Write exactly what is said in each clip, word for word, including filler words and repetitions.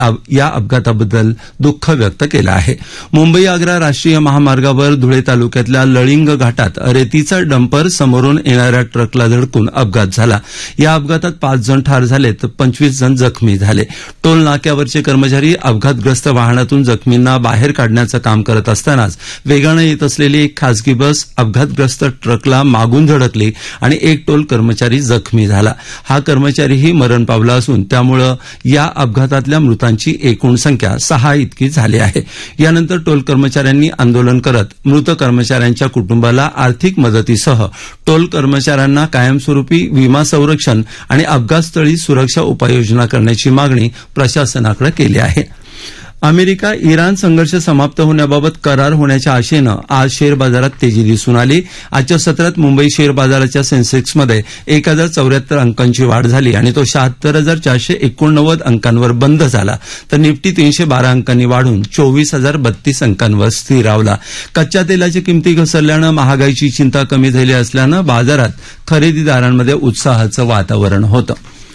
या अपघाताबद्दल दुःख व्यक्त केलं आहे. मुंबई आग्रा राष्ट्रीय महामार्गावर धुळे तालुक्यातल्या लळिंग घाटात रेतीचा डंपर समोरून येणाऱ्या ट्रकला धडकून अपघात झाला. या अपघातात पाच जण ठार झाले तर पंचवीस जण जखमी झाले. टोल नाक्यावरचे कर्मचारी अपघातग्रस्त वाहनातून जखमींना बाहेर काढण्याचं काम करत असतानाच वेगानं येत असलेली एक खासगी बस अपघातग्रस्त ट्रकला मागून धडकली आणि एक टोल कर्मचारी जखमी झाला. हा कर्मचारीही मरण पावला असून त्यामुळे या अपघातातल्या मृतांची एकूण संख्या सहा इतकी झाली आहे. यानंतर टोल कर्मचाऱ्यांनी आंदोलन करत मृत कर्मचाऱ्यांच्या कुटुंबाला आर्थिक मदतीसह टोल कर्मचाऱ्यांना कायमस्वरूपी विमा संरक्षण आणि अपघातस्थळी सुरक्षा उपाययोजना करण्याची मागणी प्रशासनाकडे केली आहे. अमेरिका इराण संघर्ष समाप्त होण्याबाबत करार होण्याच्या आशेनं आज शेअर बाजारात तेजी दिसून आली. आजच्या सत्रात मुंबई शेअर बाजाराच्या सेन्सेक्समध्ये एक हजार चौऱ्याहत्तर अंकांची वाढ झाली आणि तो शहात्तर हजार चारशे एकोणनव्वद अंकांवर बंद झाला. तर निफ्टी तीनशे बारा अंकांनी वाढून चोवीस हजार बत्तीस अंकांवर स्थिरावला. कच्च्या तेलाच्या किमती घसरल्यानं महागाईची चिंता कमी झाली असल्यानं बाजारात खरेदीदारांमध्ये उत्साहाचं वातावरण होतं.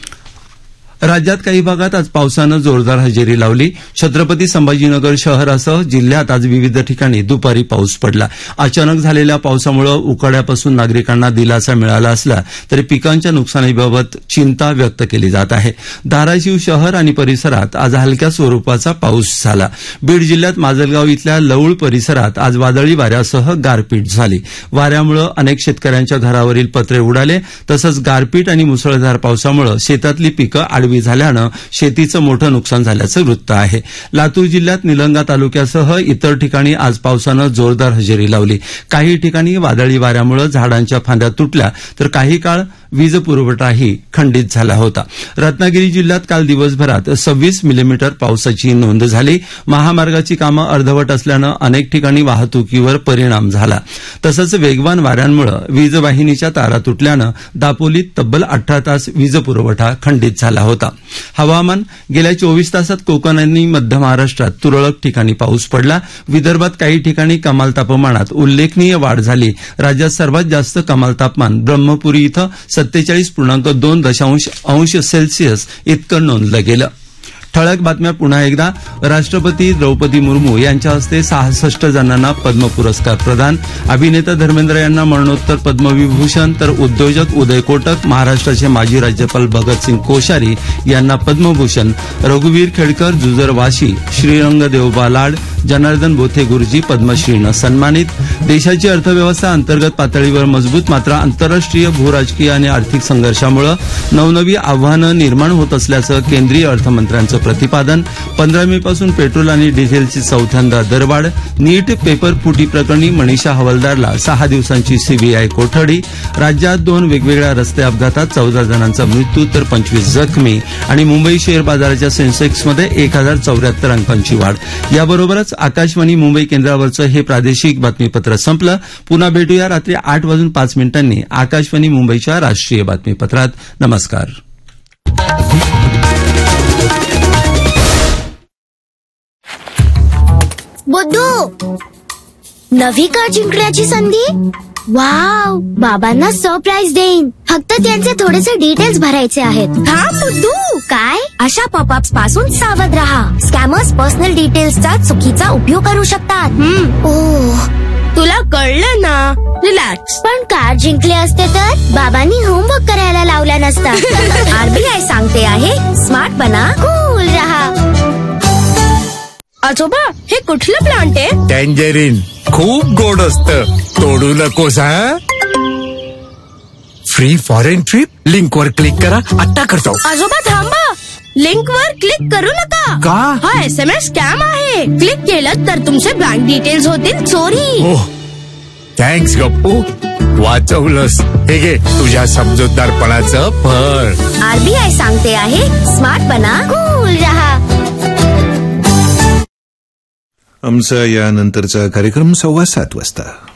राज्यात काही भागात आज पावसानं जोरदार हजेरी लावली. छत्रपती संभाजीनगर शहरासह जिल्ह्यात आज विविध ठिकाणी दुपारी पाऊस पडला. अचानक झालेल्या पावसामुळे उकाड्यापासून नागरिकांना दिलासा मिळाला असला तरी पिकांच्या नुकसानीबाबत चिंता व्यक्त केली जात आहे. धाराशिव शहर आणि परिसरात आज हलक्या स्वरूपाचा पाऊस झाला. बीड जिल्ह्यात माजलगाव इथल्या लौळ परिसरात आज वादळी वाऱ्यासह गारपीट झाली. वाऱ्यामुळे अनेक शेतकऱ्यांच्या घरावरील पत्रे उडाले. तसंच गारपीट आणि मुसळधार पावसामुळे शेतातली पिकं आडवी झाल्यानं शेतीचं मोठं नुकसान झाल्याचं वृत्त आहे. लातूर जिल्ह्यात निलंगा तालुक्यासह इतर ठिकाणी आज पावसानं जोरदार हजेरी लावली. काही ठिकाणी वादळी वाऱ्यामुळे झाडांच्या फांद्या तुटल्या तर काही काळ वीज पुरवठाही खंडित झाला होता. रत्नागिरी जिल्ह्यात काल दिवसभरात सव्वीस मिलीमीटर पावसाची नोंद झाली. महामार्गाची कामं अर्धवट असल्यानं अनेक ठिकाणी वाहतुकीवर परिणाम झाला. तसंच वेगवान वाऱ्यांमुळे वीजवाहिनीच्या तारा तुटल्यानं दापोलीत तब्बल अठरा तास वीज पुरवठा खंडित झाला होता. हवामान गेल्या चोवीस तासात कोकण आणि मध्य महाराष्ट्रात तुरळक ठिकाणी पाऊस पडला. विदर्भात काही ठिकाणी कमाल तापमानात उल्लेखनीय वाढ झाली. राज्यात सर्वात जास्त कमाल तापमान ब्रह्मपुरी इथं सत्तेचाळीस पूर्णांक दोन दशांश अंश सेल्सिअस इतकं नोंदलं गेलं. ठळक बातम्या पुन्हा एकदा. राष्ट्रपती द्रौपदी मुर्मू यांच्या हस्ते सहासष्ट जणांना पद्म पुरस्कार प्रदान. अभिनेता धर्मेंद्र यांना मरणोत्तर पद्मविभूषण तर उद्योजक उदय कोटक, महाराष्ट्राचे माजी राज्यपाल भगतसिंग कोश्यारी यांना पद्मभूषण, रघुवीर खेडकर, जुजर वाशी, श्रीरंग देवबा लाड, जनार्दन बोथे गुरुजी पद्मश्रीनं सन्मानित. देशाची अर्थव्यवस्था अंतर्गत पातळीवर मजबूत, मात्र आंतरराष्ट्रीय भूराजकीय आणि आर्थिक संघर्षामुळे नवनवी आव्हानं निर्माण होत असल्याचं केंद्रीय अर्थमंत्र्यांचं प्रतिपादन. पंधरा मे पासून पेट्रोल आणि डिझेलची चौथ्यांदा दरवाढ. नीट पेपर फुटी प्रकरणी मनीषा हवालदारला सहा दिवसांची सीबीआय कोठडी. राज्यात दोन वेगवेगळ्या रस्ते अपघातात चौदा जणांचा मृत्यू तर पंचवीस जखमी. आणि मुंबई शेअर बाजाराच्या सेन्सेक्समध्ये एक हजार चौऱ्याहत्तर अंकांची वाढ. याबरोबरच आकाशवाणी मुंबई केंद्रावरचं हे प्रादेशिक बातमीपत्र संपलं. पुन्हा भेटूया रात्री आठ वाजून पाच मिनिटांनी आकाशवाणी मुंबईच्या राष्ट्रीय बातमीपत्रात. नमस्कार. बुद्धू, नवी कार जिंकण्याची संधी. वाव, बाबांना सरप्राईज देईन. फक्त त्यांचे थोडेसे डिटेल्स भरायचे आहेत. हा बुद्धू, काय? अशा पॉपअप्स पासून सावध राहा. स्कॅमर्स पर्सनल डिटेल्सचा चुकीचा उपयोग करू शकतात. ओह, तुला कळलं ना. रिलॅक्स. पण कार जिंकले असते तर बाबांनी होमवर्क करायला लावला नसता. आरबीआय सांगते आहे, स्मार्ट बना, कूल रहा. आजोबा, हे कुठलं प्लांट आहे? टँजरीन. खूप गोड असतं, तोडू नकोस. हा, फ्री फॉरेन ट्रिप लिंक वर क्लिक करा. आता करतो. आजोबा थांबा, लिंक वर क्लिक करू नका. का? हा एसएमएस स्कॅम आहे. क्लिक केलं तर तुमचे बँक डिटेल्स होतील चोरी. ओह, थँक्स गप्पू, वाचवलंस. हे घे तुझ्या समजूतदारपणाचं फळ. आरबीआय सांगते आहे, स्मार्ट बना, कूल रहा. आमचा यानंतरचा कार्यक्रम सव्वा सात वाजता.